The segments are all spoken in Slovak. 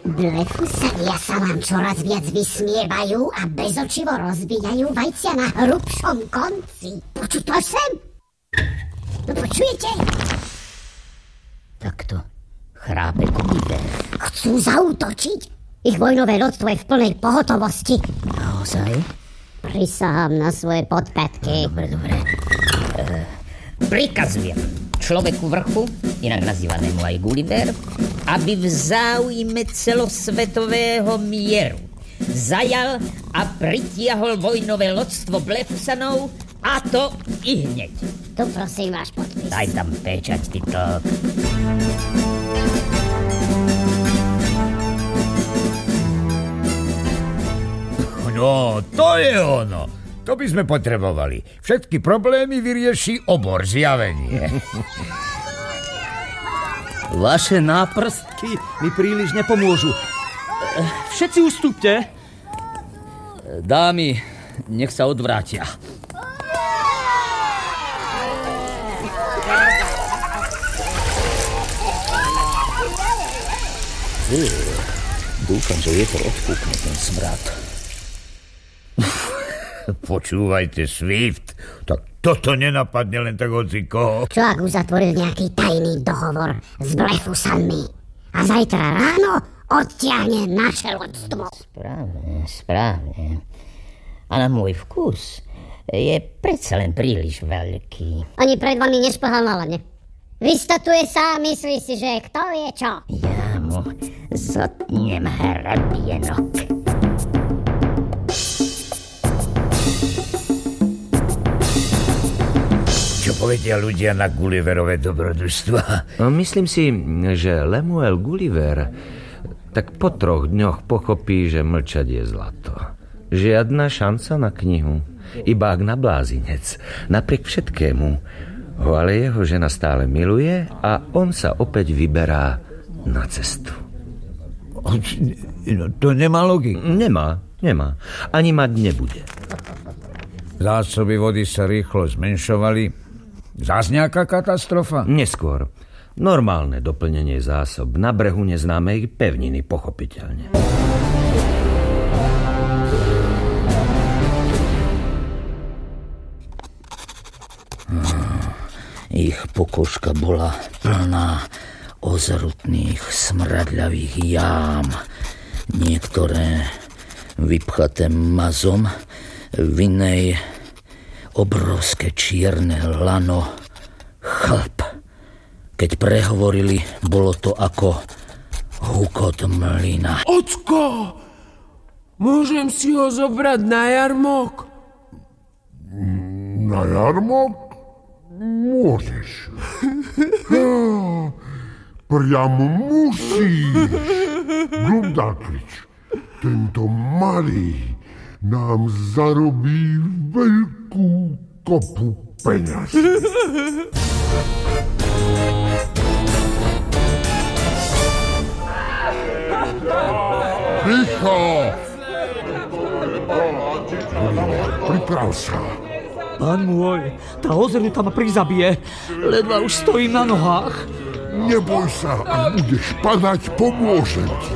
Blefusania sa vám čoraz viac vysmievajú a bezočivo rozbijajú vajcia na hrubšom konci. Počuť to sem? No počujete? Takto chrápe Gulliver. Chcú zaútočiť? Ich vojnové lodstvo je v plnej pohotovosti. Naozaj? Prisahám na svoje podpätky. Dobre. Prikazujem človeku vrchu, inak nazývanému aj Gulliver, aby v záujme celosvetového mieru zajal a pritiahol vojnové lodstvo Blefusanov, a to i hneď. Tu prosím váš podpis. Daj tam pečať, Titok. No, to je ono. To by sme potrebovali. Všetky problémy vyrieši obor zjavenie. Vaše náprstky mi príliš nepomôžu. Všetci ustúpte. Dámy, nech sa odvrátia. Dúfam, že vietor odkúkne ten smrad. Počúvajte, Swift, tak toto nenapadne len tak hocikoho. Čo ak uzatvoril nejaký tajný dohovor s Blefusanmi a zajtra ráno odtiahne naše lodstvo? Správne. A na môj vkus je predsa len príliš veľký. Ani pred vami nešplhal na lane. Vystatuje sa a myslí si, že kto vie čo. Ja mu zotnem hrabienok. Čo povedia ľudia na Gulliverové dobrodružstva? Myslím si, že Lemuel Gulliver tak po 3 dňoch pochopí, že mlčať je zlato. Žiadna šanca na knihu, iba ak na blázinec. Napriek všetkému ho ale jeho žena stále miluje a on sa opäť vyberá na cestu. To nemá logiku. Nemá. Ani mať nebude. Zásoby vody sa rýchlo zmenšovali. Zás nejaká katastrofa? Neskôr. Normálne doplnenie zásob na brehu neznámej pevniny, pochopiteľne. Ich pokožka bola plná ozrutných smradľavých jám. Niektoré vypchaté mazom, v inej obrovské čierne lano, chlp. Keď prehovorili, bolo to ako hukot mlyna. Ocko, môžem si ho zobrať na jarmok? Na jarmok? Môžeš. Priamo musíš. Glumdáklič, tento malý nám zarobí veľkú kopu peňazí. Ticho! Priprav sa. Pán môj, tá ozruta ma prizabije. Ledva už stojím na nohách. Neboj sa, ak budeš padať, pomôžem ti.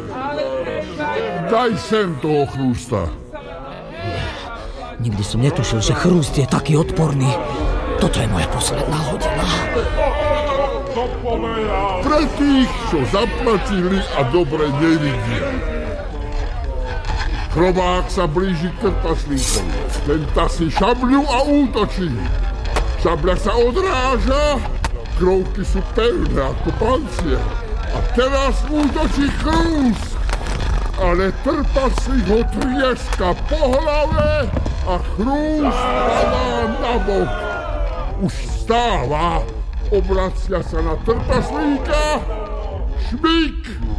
Daj sem toho chrústa. Nikdy som netušil, že chrúst je taký odporný. Toto je moja posledná hodina. Pre tých, čo zaplatili a dobre nevidia. Chrobák sa blíži k trpaslíkovi. Ten tasí šabľu a útočí. Šabľa sa odráža, krovky sú pevné ako pancier. A teraz útočí chrúst. Ale trpaslík ho trieska po hlave a chrúst padá na bok. Už stáva, obracia sa na trpaslíka. Šmík!